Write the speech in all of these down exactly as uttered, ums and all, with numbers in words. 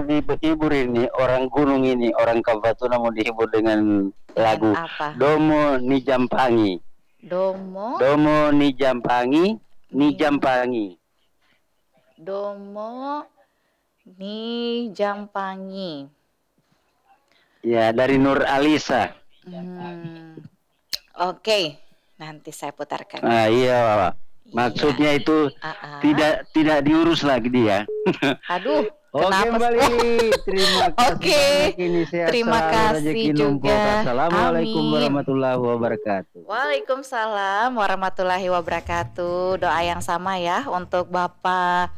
dihibur ini, orang gunung ini, orang Kabupaten mau dihibur dengan Dengan lagu apa? Domo Ni Jampangi. Domo Domo Ni Jampangi, Ni Ni Jampangi. Domo Ni Jampangi. Ya, dari Nur Alisa. Hmm. Oke, nanti saya putarkan. Ah, iya, maksudnya Iya. itu Uh-uh. tidak tidak diurus lagi dia. Aduh, Oke kenapa? kembali, terima kasih Oke, banyak ini sehat terima selalu, kasih rezeki numpuk. juga. Assalamualaikum Amin. warahmatullahi wabarakatuh. Waalaikumsalam warahmatullahi wabarakatuh. Doa yang sama ya untuk Bapak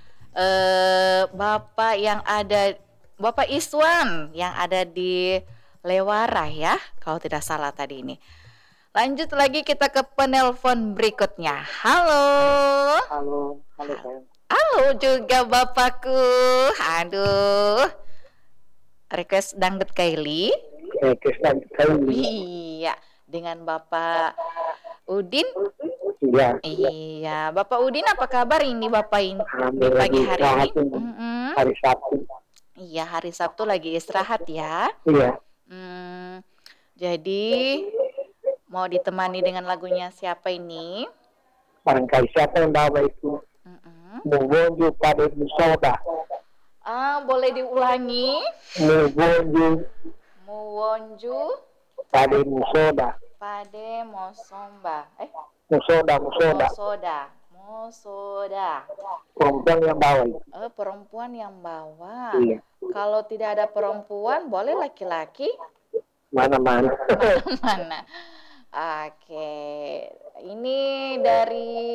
eh, Bapak yang ada Bapak Iswan yang ada di Lewara ya, kalau tidak salah tadi ini. Lanjut lagi kita ke penelpon berikutnya. Halo. Halo, halo sayang. Halo juga Bapakku. Aduh. Request dangdut Kylie. Request dangdut Kylie. Iya, dengan Bapak Udin. Iya. Iya, Bapak Udin apa kabar ini Bapak ini di pagi hari ini? Mm-hmm. Hari Sabtu. Iya, hari Sabtu lagi istirahat ya. Iya. Hmm, jadi mau ditemani dengan lagunya siapa ini? Barangkali siapa yang bawa itu? Mubonju pada musoda. Ah, boleh diulangi? Mubonju. Muwonju. Pada musoda. Pada mosomba. Eh? Musoda, musoda. Musoda. Musoda. Perempuan yang bawa itu. Oh, perempuan yang bawa. Iya. Kalau tidak ada perempuan, boleh laki-laki? Mana-mana. Mana? Oke. Ini dari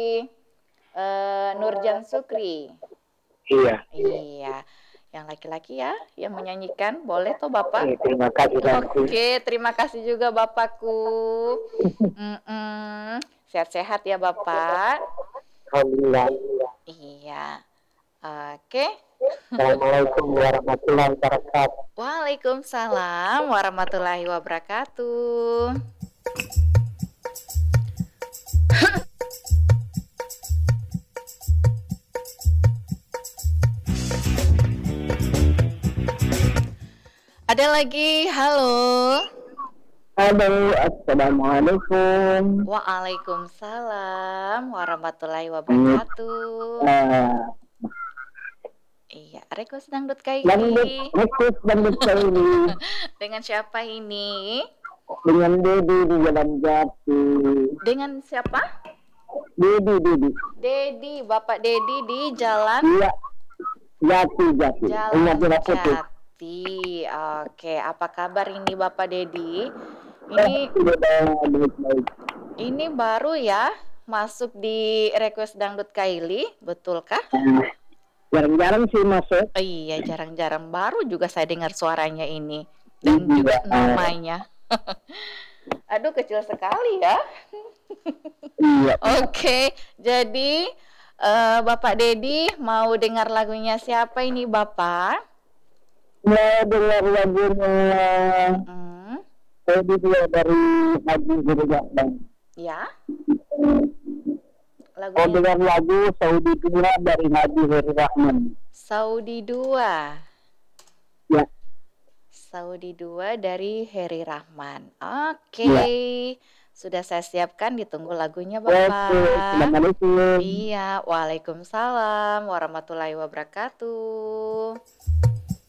uh, Nurjan Sukri. Iya. Iya. Yang laki-laki ya, yang menyanyikan. Boleh toh Bapak? Iya, terima kasih. Oke, terima kasih juga Bapakku. Mm-mm. Sehat-sehat ya Bapak. Alhamdulillah. Iya. Oke. Assalamualaikum warahmatullahi wabarakatuh. Waalaikumsalam warahmatullahi wabarakatuh. Ada lagi, halo. Halo, assalamualaikum. Waalaikumsalam warahmatullahi wabarakatuh. Uh, iya, request dangdut Kylie. Dangdut, request dangdut Kylie. Dengan siapa ini? Dengan Dedi di Jalan Jati. Dengan siapa? Dedi, Dedi. Dedi, Bapak Dedi di Jalan. Iya, Jati, Jati. Jalan Jati. Oke, apa kabar ini Bapak Dedi? Ini ini baru ya masuk di request dangdut Kylie, betulkah? Jarang-jarang sih masuk. Oh, iya, jarang-jarang. Baru juga saya dengar suaranya ini dan juga namanya. Aduh, kecil sekali ya. Iya. Oke, jadi uh, Bapak Dedi mau dengar lagunya siapa ini Bapak? Mau dengar lagunya. Hmm. Jadi dia dari Haji Guru Rahman. Ya. Lagunya. Mau dengar lagu Saudi Dua dari Haji Guru Rahman. Saudi Dua. Ya. Saudi Dua dari Heri Rahman. Oke. Okay. Ya. Sudah saya siapkan, ditunggu lagunya Bapak. Oke, assalamualaikum. Iya, waalaikumsalam warahmatullahi wabarakatuh.